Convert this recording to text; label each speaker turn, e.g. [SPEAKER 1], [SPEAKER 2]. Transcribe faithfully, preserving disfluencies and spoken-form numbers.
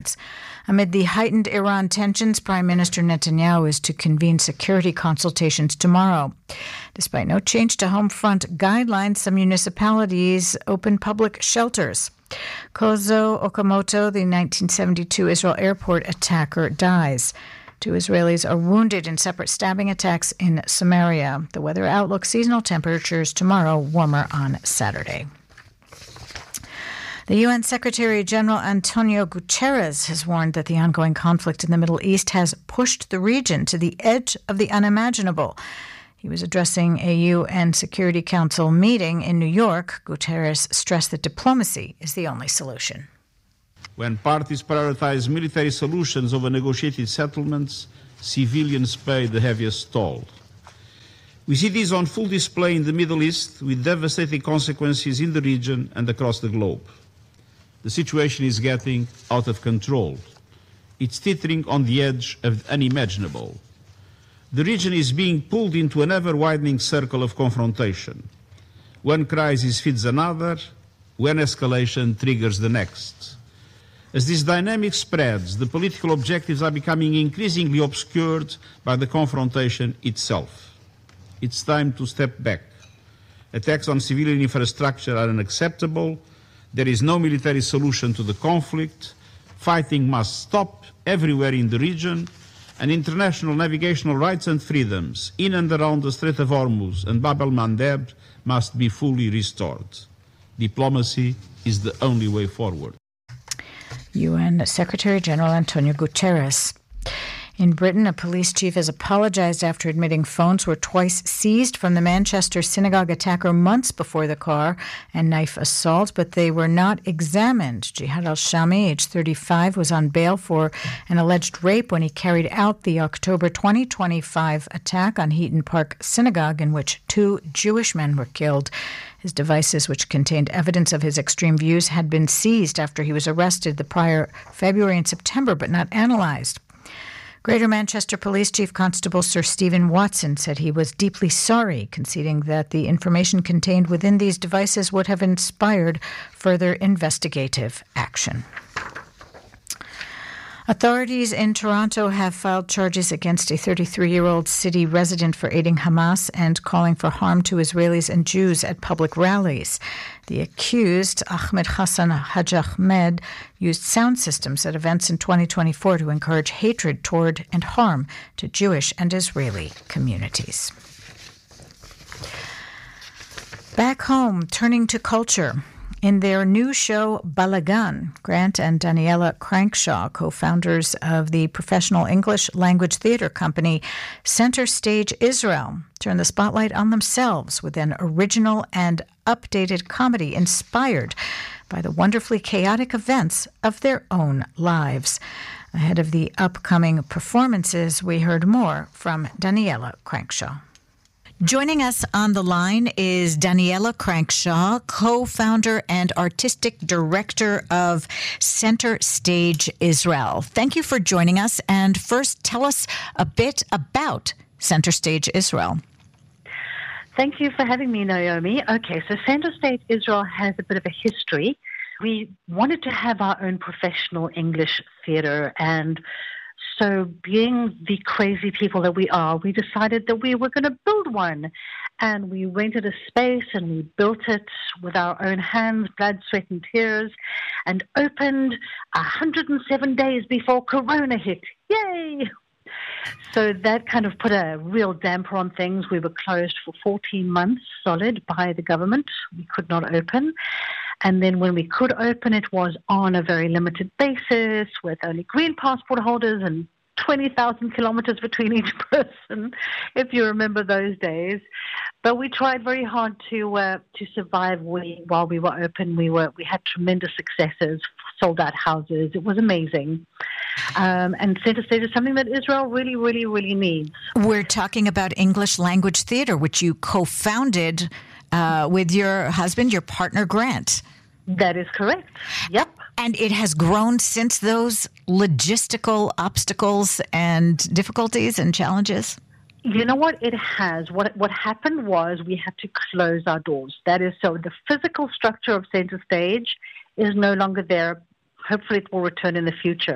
[SPEAKER 1] sides. Amid the heightened Iran tensions, Prime Minister Netanyahu is to convene security consultations tomorrow. Despite no change to home front guidelines, some municipalities open public shelters. Kozo Okamoto, the nineteen seventy-two Israel airport attacker, dies. Two Israelis are wounded in separate stabbing attacks in Samaria. The weather outlook: seasonal temperatures tomorrow, warmer on Saturday. The U N Secretary-General Antonio Guterres has warned that the ongoing conflict in the Middle East has pushed the region to the edge of the unimaginable. He was addressing a U N Security Council meeting in New York. Guterres stressed that diplomacy is the only solution.
[SPEAKER 2] When parties prioritize military solutions over negotiated settlements, civilians pay the heaviest toll. We see this on full display in the Middle East, with devastating consequences in the region and across the globe. The situation is getting out of control. It's teetering on the edge of the unimaginable. The region is being pulled into an ever-widening circle of confrontation. One crisis feeds another, one escalation triggers the next. As this dynamic spreads, the political objectives are becoming increasingly obscured by the confrontation itself. It's time to step back. Attacks on civilian infrastructure are unacceptable. There is no military solution to the conflict. Fighting must stop everywhere in the region, and international navigational rights and freedoms in and around the Strait of Hormuz and Bab el-Mandeb must be fully restored. Diplomacy is the only way forward.
[SPEAKER 1] U N Secretary-General Antonio Guterres. In Britain, a police chief has apologized after admitting phones were twice seized from the Manchester synagogue attacker months before the car and knife assault, but they were not examined. Jihad al-Shami, age thirty-five, was on bail for an alleged rape when he carried out the October twenty twenty-five attack on Heaton Park Synagogue, in which two Jewish men were killed. His devices, which contained evidence of his extreme views, had been seized after he was arrested the prior February and September, but not analyzed. Greater Manchester Police Chief Constable Sir Stephen Watson said he was deeply sorry, conceding that the information contained within these devices would have inspired further investigative action. Authorities in Toronto have filed charges against a thirty-three-year-old city resident for aiding Hamas and calling for harm to Israelis and Jews at public rallies. The accused, Ahmed Hassan Haj Ahmed, used sound systems at events in twenty twenty-four to encourage hatred toward and harm to Jewish and Israeli communities. Back home, turning to culture. In their new show, Balagan, Grant and Daniela Crankshaw, co-founders of the professional English language theater company Center Stage Israel, turn the spotlight on themselves with an original and updated comedy inspired by the wonderfully chaotic events of their own lives. Ahead of the upcoming performances, we heard more from Daniela Crankshaw. Joining us on the line is Daniela Crankshaw, co-founder and artistic director of Center Stage Israel. Thank you for joining us. And first, tell us a bit about Center Stage Israel.
[SPEAKER 3] Thank you for having me, Naomi. Okay, so Center Stage Israel has a bit of a history. We wanted to have our own professional English theater, and so being the crazy people that we are, we decided that we were going to build one. And we rented a space and we built it with our own hands, blood, sweat and tears, and opened one hundred seven days before Corona hit. Yay! So that kind of put a real damper on things. We were closed for fourteen months solid by the government. We could not open. And then when we could open, it was on a very limited basis with only green passport holders and twenty thousand kilometers between each person, if you remember those days. But we tried very hard to uh, to survive. We, while we were open, we were we had tremendous successes, sold out houses. It was amazing. Um, and Center Stage is something that Israel really, really, really needs.
[SPEAKER 1] We're talking about English language theater, which you co-founded uh, with your husband, your partner, Grant.
[SPEAKER 3] That is correct. Yep.
[SPEAKER 1] And it has grown since those logistical obstacles and difficulties and challenges?
[SPEAKER 3] You know what? It has. What what happened was we had to close our doors. That is, so the physical structure of Center Stage is no longer there. Hopefully it will return in the future.